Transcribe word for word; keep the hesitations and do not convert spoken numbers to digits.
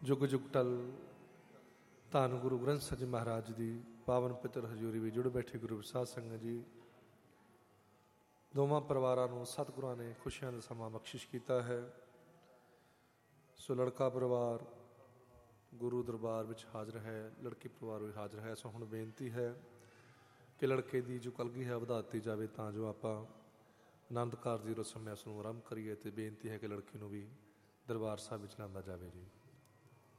जुग जुग टल ਧੰਨ ਗੁਰੂ ਗ੍ਰੰਥ ਸਾਹਿਬ ਜੀ ਮਹਾਰਾਜ ਦੀ ਪਾਵਨ ਪਿੱਤਰ ਹਜ਼ੂਰੀ ਵਿੱਚ ਜੁੜ ਬੈਠੇ ਗੁਰੂ ਸਾਧ ਸੰਗਤ ਜੀ, ਦੋਵਾਂ ਪਰਿਵਾਰਾਂ ਨੂੰ ਸਤਿਗੁਰਾਂ ਨੇ ਖੁਸ਼ੀਆਂ ਦਾ ਸਮਾਂ ਬਖਸ਼ਿਸ਼ ਕੀਤਾ ਹੈ। ਸੋ ਲੜਕਾ ਪਰਿਵਾਰ ਗੁਰੂ ਦਰਬਾਰ ਵਿੱਚ ਹਾਜ਼ਰ ਹੈ, ਲੜਕੀ ਪਰਿਵਾਰ ਵੀ ਹਾਜ਼ਰ ਹੈ। ਸੋ ਹੁਣ ਬੇਨਤੀ ਹੈ ਕਿ ਲੜਕੇ ਦੀ ਜੋ ਕਲਗੀ ਹੈ ਵਧਾ ਦਿੱਤੀ ਜਾਵੇ ਤਾਂ ਜੋ ਆਪਾਂ ਆਨੰਦ ਕਾਰਜ ਦੀ ਰਸਮ ਹੈ ਉਸ ਨੂੰ ਆਰੰਭ ਕਰੀਏ, ਅਤੇ ਬੇਨਤੀ ਹੈ ਕਿ ਲੜਕੀ ਨੂੰ ਵੀ ਦਰਬਾਰ ਸਾਹਿਬ ਵਿੱਚ ਲਿਆਂਦਾ ਜਾਵੇ ਜੀ।